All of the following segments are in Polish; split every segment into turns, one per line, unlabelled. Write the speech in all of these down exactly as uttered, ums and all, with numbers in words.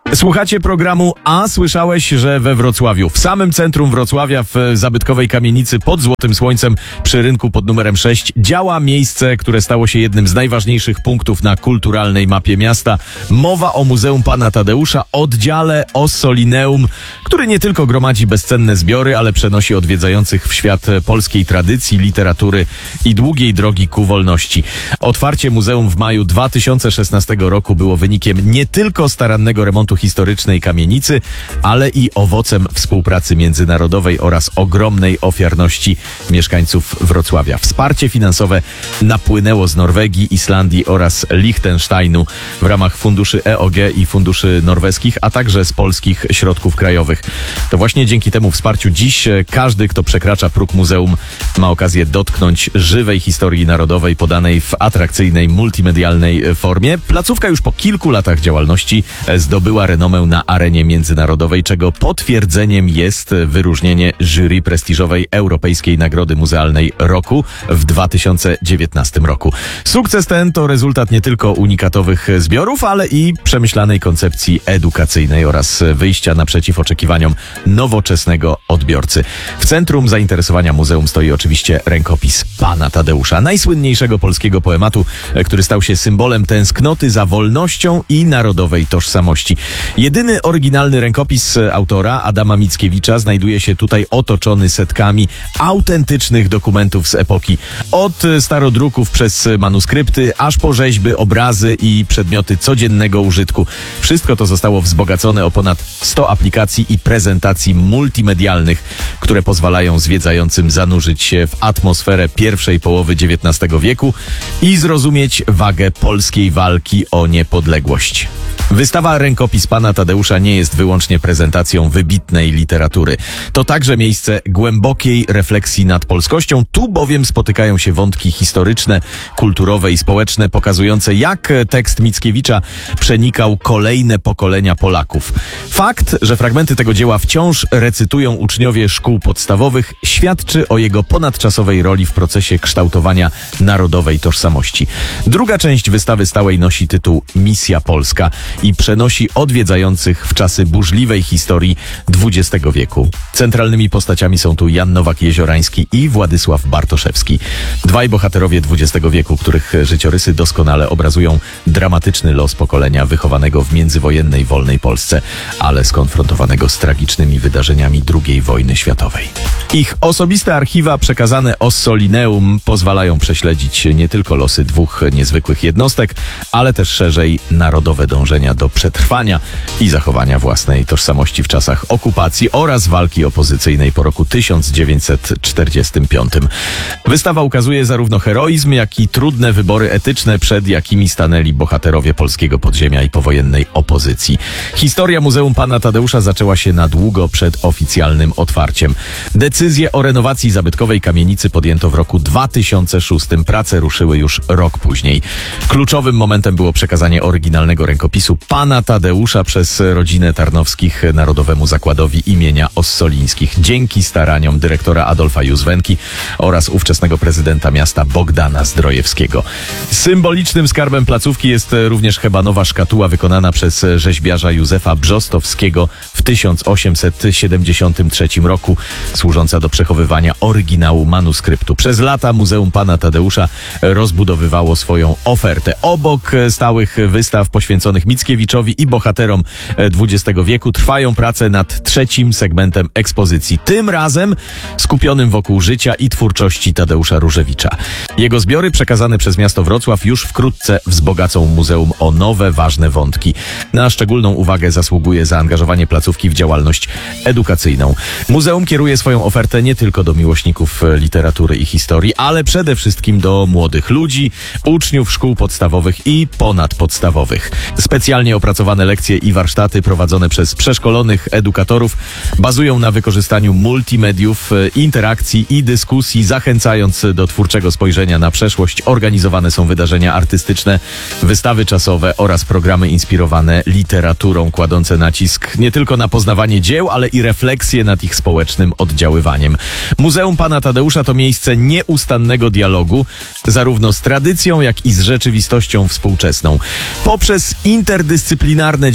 Słuchacie programu A słyszałeś, że we Wrocławiu, w samym centrum Wrocławia, w zabytkowej kamienicy pod Złotym Słońcem przy rynku pod numerem sześć działa miejsce, które stało się jednym z najważniejszych punktów na kulturalnej mapie miasta. Mowa o Muzeum Pana Tadeusza, oddziale Ossolineum, który nie tylko gromadzi bezcenne zbiory, ale przenosi odwiedzających w świat polskiej tradycji, literatury i długiej drogi ku wolności. Otwarcie muzeum w maju dwa tysiące szesnastego roku było wynikiem nie tylko starannego remontu historycznej kamienicy, ale i owocem współpracy międzynarodowej oraz ogromnej ofiarności mieszkańców Wrocławia. Wsparcie finansowe napłynęło z Norwegii, Islandii oraz Liechtensteinu w ramach funduszy E O G i funduszy norweskich, a także z polskich środków krajowych. To właśnie dzięki temu wsparciu dziś każdy, kto przekracza próg muzeum, ma okazję dotknąć żywej historii narodowej podanej w atrakcyjnej, multimedialnej formie. Placówka już po kilku latach działalności zdobyła renomę na arenie międzynarodowej, czego potwierdzeniem jest wyróżnienie jury prestiżowej Europejskiej Nagrody Muzealnej Roku w dwa tysiące dziewiętnastym roku. Sukces ten to rezultat nie tylko unikatowych zbiorów, ale i przemyślanej koncepcji edukacyjnej oraz wyjścia naprzeciw oczekiwaniom nowoczesnego odbiorcy. W centrum zainteresowania muzeum stoi oczywiście rękopis Pana Tadeusza, najsłynniejszego polskiego poematu, który stał się symbolem tęsknoty za wolnością i narodowej tożsamości. Jedyny oryginalny rękopis autora, Adama Mickiewicza, znajduje się tutaj otoczony setkami autentycznych dokumentów z epoki. Od starodruków przez manuskrypty, aż po rzeźby, obrazy i przedmioty codziennego użytku. Wszystko to zostało wzbogacone o ponad sto aplikacji i prezentacji multimedialnych, które pozwalają zwiedzającym zanurzyć się w atmosferę pierwszej połowy dziewiętnastego wieku i zrozumieć wagę polskiej walki o niepodległość. Wystawa Rękopis Pana Tadeusza nie jest wyłącznie prezentacją wybitnej literatury. To także miejsce głębokiej refleksji nad polskością. Tu bowiem spotykają się wątki historyczne, kulturowe i społeczne, pokazujące, jak tekst Mickiewicza przenikał kolejne pokolenia Polaków. Fakt, że fragmenty tego dzieła wciąż recytują uczniowie szkół podstawowych, świadczy o jego ponadczasowej roli w procesie kształtowania narodowej tożsamości. Druga część wystawy stałej nosi tytuł Misja Polska i przenosi odwiedzających w czasy burzliwej historii dwudziestego wieku. Centralnymi postaciami są tu Jan Nowak-Jeziorański i Władysław Bartoszewski. Dwaj bohaterowie dwudziestego wieku, których życiorysy doskonale obrazują dramatyczny los pokolenia wychowanego w międzywojennej wolnej Polsce, ale skonfrontowanego z tragicznymi wydarzeniami drugiej wojny światowej. Ich osobiste archiwa przekazane Ossolineum pozwalają prześledzić nie tylko losy dwóch niezwykłych jednostek, ale też szerzej narodowe dążenia do przetrwania i zachowania własnej tożsamości w czasach okupacji oraz walki opozycyjnej po roku tysiąc dziewięćset czterdziestym piątym. Wystawa ukazuje zarówno heroizm, jak i trudne wybory etyczne, przed jakimi stanęli bohaterowie polskiego podziemia i powojennej opozycji. Historia Muzeum Pana Tadeusza zaczęła się na długo przed oficjalnym otwarciem. Decyzję o renowacji zabytkowej kamienicy podjęto w roku dwa tysiące szóstym. Prace ruszyły już rok później. Kluczowym momentem było przekazanie oryginalnego rękopisu Pana Tadeusza przez rodzinę Tarnowskich Narodowemu Zakładowi imienia Ossolińskich dzięki staraniom dyrektora Adolfa Józwenki oraz ówczesnego prezydenta miasta Bogdana Zdrojewskiego. Symbolicznym skarbem placówki jest również hebanowa szkatuła wykonana przez rzeźbiarza Józefa Brzostowskiego w tysiąc osiemset siedemdziesiątym trzecim roku, służąca do przechowywania oryginału manuskryptu. Przez lata Muzeum Pana Tadeusza rozbudowywało swoją ofertę. Obok stałych wystaw poświęconych Mickiewiczowi i bohaterom dwudziestego wieku trwają prace nad trzecim segmentem ekspozycji, tym razem skupionym wokół życia i twórczości Tadeusza Różewicza. Jego zbiory przekazane przez miasto Wrocław już wkrótce wzbogacą muzeum o nowe, ważne wątki. Na szczególną uwagę zasługuje zaangażowanie placówki w działalność edukacyjną. Muzeum kieruje swoją ofertę nie tylko do miłośników literatury i historii, ale przede wszystkim do młodych ludzi, uczniów szkół podstawowych i ponadpodstawowych. Specjalnie opracowane lekcje i warsztaty prowadzone przez przeszkolonych edukatorów bazują na wykorzystaniu multimediów, interakcji i dyskusji, zachęcając do twórczego spojrzenia na przeszłość. Organizowane są wydarzenia artystyczne, wystawy czasowe oraz programy inspirowane literaturą, kładące nacisk nie tylko na poznawanie dzieł, ale i refleksję nad ich społecznym oddziaływaniem. Muzeum Pana Tadeusza to miejsce nieustannego dialogu, zarówno z tradycją, jak i z rzeczywistością współczesną. Poprzez interdyscyplinarne działania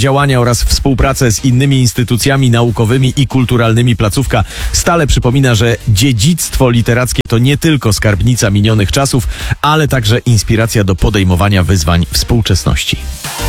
działania oraz współpracę z innymi instytucjami naukowymi i kulturalnymi placówka stale przypomina, że dziedzictwo literackie to nie tylko skarbnica minionych czasów, ale także inspiracja do podejmowania wyzwań współczesności.